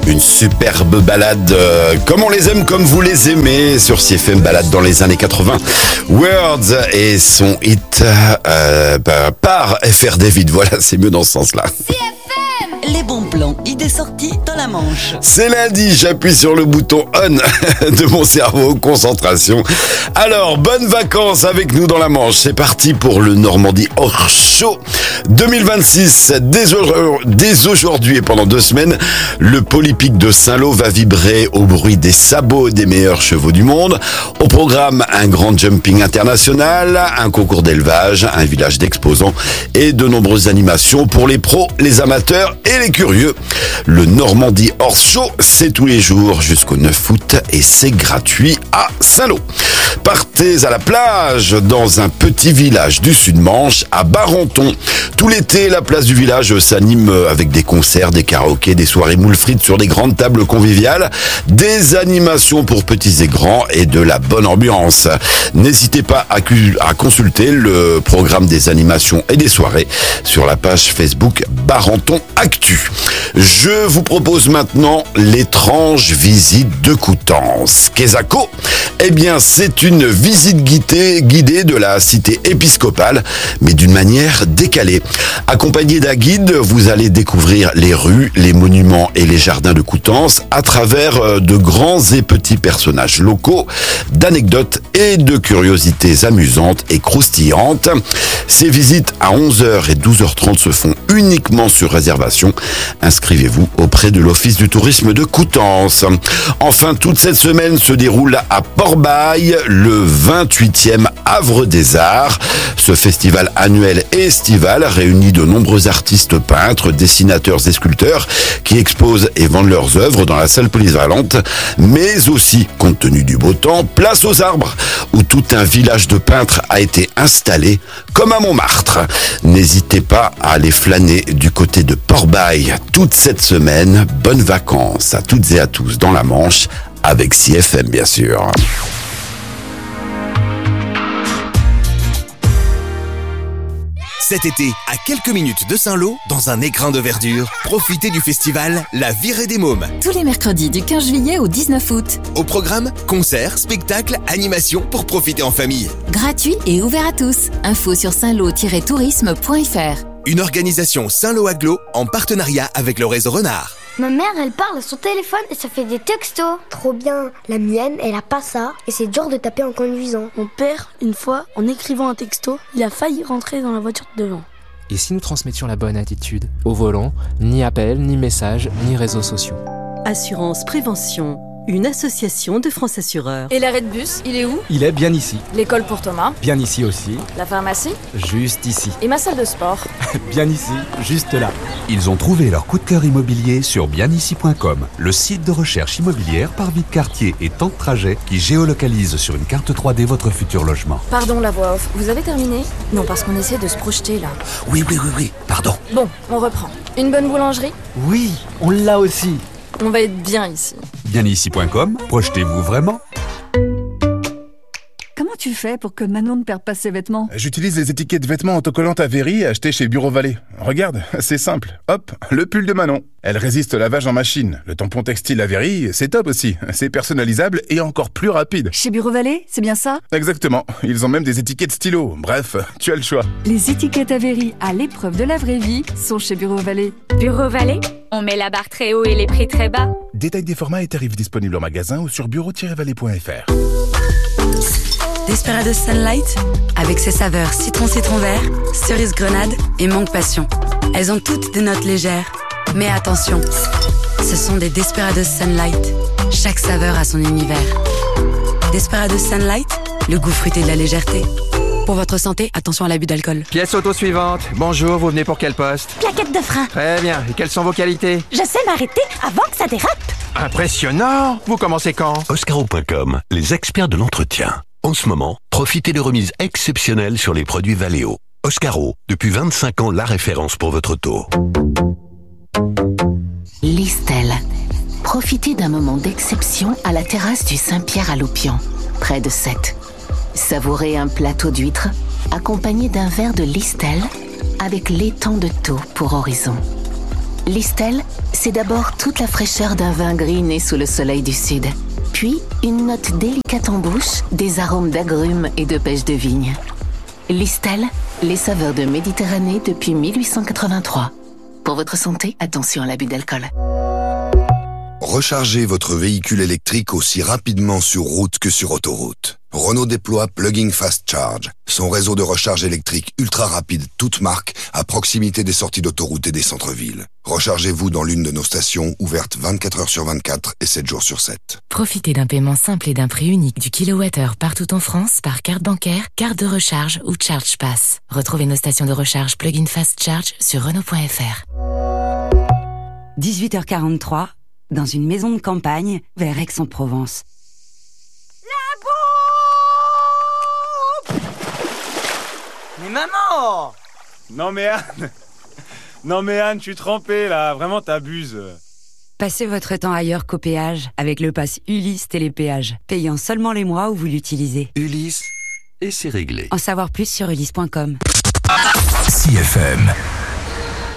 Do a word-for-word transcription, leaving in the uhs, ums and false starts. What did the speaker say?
Une superbe balade, euh, comme on les aime, comme vous les aimez, sur C F M, balade dans les années quatre-vingts. Words et son hit euh, bah, par F R David. Voilà, c'est mieux dans ce sens-là. C F M. Les bons plans, idées sorties dans la Manche. C'est lundi, j'appuie sur le bouton on de mon cerveau, concentration. Alors, bonnes vacances avec nous dans la Manche. C'est parti pour le Normandie Horse Show deux mille vingt-six. Dès, au- dès aujourd'hui et pendant deux semaines, le Polypic de Saint-Lô va vibrer au bruit des sabots des meilleurs chevaux du monde. Au programme, un grand jumping international, un concours d'élevage, un village d'exposants et de nombreuses animations pour les pros, les amateurs et les curieux. Le Normandie Horse Show, c'est tous les jours jusqu'au neuf août et c'est gratuit à Saint-Lô. Partez à la plage dans un petit village du Sud-Manche, à Barenton. Tout l'été, la place du village s'anime avec des concerts, des karaokés, des soirées moules frites sur des grandes tables conviviales, des animations pour petits et grands et de la bonne ambiance. N'hésitez pas à, cu- à consulter le programme des animations et des soirées sur la page Facebook Barenton Actu. Je vous propose maintenant l'étrange visite de Coutances. Quesaco, eh bien, c'est une visite guidée, guidée de la cité épiscopale, mais d'une manière décalée. Accompagné d'un guide, vous allez découvrir les rues, les monuments et les jardins de Coutances à travers de grands et petits personnages locaux, d'anecdotes et de curiosités amusantes et croustillantes. Ces visites à onze heures et douze heures trente se font uniquement sur réservation. Inscrivez-vous auprès de l'Office du tourisme de Coutances. Enfin, toute cette semaine se déroule à Port-Bail, le vingt-huitième Havre des Arts. Ce festival annuel et estival réunit de nombreux artistes peintres, dessinateurs et sculpteurs qui exposent et vendent leurs œuvres dans la salle polyvalente, mais aussi, compte tenu du beau temps, place aux arbres, où tout un village de peintres a été installé, comme à Montmartre. N'hésitez pas à aller flâner du côté de Port-Bail toute cette semaine. Bonnes vacances à toutes et à tous dans la Manche, avec C F M bien sûr. Cet été, à quelques minutes de Saint-Lô, dans un écrin de verdure, profitez du festival La Virée des Mômes. Tous les mercredis du quinze juillet au dix-neuf août. Au programme, concerts, spectacles, animations pour profiter en famille. Gratuit et ouvert à tous. Info sur saint-lô tiret tourisme point f r. Une organisation Saint-Lô Agglo en partenariat avec le réseau Renard. Ma mère, elle parle à son téléphone et ça fait des textos. Trop bien. La mienne, elle a pas ça et c'est dur de taper en conduisant. Mon père, une fois, en écrivant un texto, il a failli rentrer dans la voiture de devant. Et si nous transmettions la bonne attitude au volant, ni appel, ni message, ni réseaux sociaux. Assurance Prévention, une association de France Assureurs. Et l'arrêt de bus, il est où? Il est bien ici. L'école pour Thomas? Bien ici aussi. La pharmacie? Juste ici. Et ma salle de sport? Bien ici, juste là. Ils ont trouvé leur coup de cœur immobilier sur bien ici point com, le site de recherche immobilière par vie de quartier et temps de trajet qui géolocalise sur une carte trois D votre futur logement. Pardon la voix off, vous avez terminé? Non, parce qu'on essaie de se projeter là. Oui, oui, oui, oui, pardon. Bon, on reprend. Une bonne boulangerie? Oui, on l'a aussi. On va être bien ici. bien ici point com, projetez-vous vraiment. Comment tu fais pour que Manon ne perde pas ses vêtements? J'utilise les étiquettes vêtements autocollantes Avery achetées chez Bureau Vallée. Regarde, c'est simple. Hop, le pull de Manon. Elle résiste au lavage en machine. Le tampon textile Avery, c'est top aussi. C'est personnalisable et encore plus rapide. Chez Bureau Vallée, c'est bien ça? Exactement. Ils ont même des étiquettes stylo. Bref, tu as le choix. Les étiquettes Avery à l'épreuve de la vraie vie sont chez Bureau Vallée. Bureau Vallée, on met la barre très haut et les prix très bas. Détail des formats et tarifs disponibles en magasin ou sur bureau tiret vallée point f r. Desperados Sunlight, avec ses saveurs citron citron vert, cerise grenade et mangue passion. Elles ont toutes des notes légères. Mais attention, ce sont des Desperados Sunlight. Chaque saveur a son univers. Desperados Sunlight, le goût fruité de la légèreté. Pour votre santé, attention à l'abus d'alcool. Pièce auto suivante. Bonjour, vous venez pour quel poste? Plaquette de frein. Très bien. Et quelles sont vos qualités? Je sais m'arrêter avant que ça dérape. Impressionnant. Vous commencez quand? Oscaro point com, les experts de l'entretien. En ce moment, profitez de remises exceptionnelles sur les produits Valeo. Oscaro, depuis vingt-cinq ans, la référence pour votre auto. Listel. Profitez d'un moment d'exception à la terrasse du Saint-Pierre à Loupian, près de Sète. Savourez un plateau d'huîtres accompagné d'un verre de Listel avec l'étang de Thau pour horizon. Listel, c'est d'abord toute la fraîcheur d'un vin gris né sous le soleil du sud. Puis, une note délicate en bouche, des arômes d'agrumes et de pêche de vigne. Listel, les saveurs de Méditerranée depuis mille huit cent quatre-vingt-trois. Pour votre santé, attention à l'abus d'alcool. Rechargez votre véhicule électrique aussi rapidement sur route que sur autoroute. Renault déploie Plug-in Fast Charge, son réseau de recharge électrique ultra rapide toute marque à proximité des sorties d'autoroute et des centres-villes. Rechargez-vous dans l'une de nos stations ouvertes vingt-quatre heures sur vingt-quatre et sept jours sur sept. Profitez d'un paiement simple et d'un prix unique du kilowattheure partout en France par carte bancaire, carte de recharge ou Charge Pass. Retrouvez nos stations de recharge Plug-in Fast Charge sur Renault point F R. dix-huit heures quarante-trois, dans une maison de campagne vers Aix-en-Provence. Mais maman! Non mais Anne! Non mais Anne, je suis trempé là, vraiment t'abuses. Passez votre temps ailleurs qu'au péage avec le pass Ulysse Télépéage, payant seulement les mois où vous l'utilisez. Ulysse, et c'est réglé. En savoir plus sur ulysse point com. C F M.